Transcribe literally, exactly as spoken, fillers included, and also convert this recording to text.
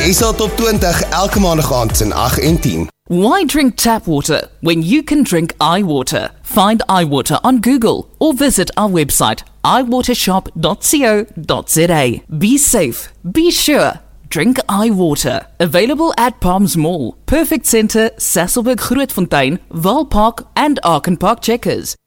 S A Top twintig elke maandag aand tussen agt en tien. Why drink tap water when you can drink iWater? Find iWater on Google or visit our website i water shop dot co dot za. Be safe, be sure, drink iWater. Available at Palms Mall, Perfect Centre, Sasolburg Grootfontein, Walpark and Arkenpark Checkers.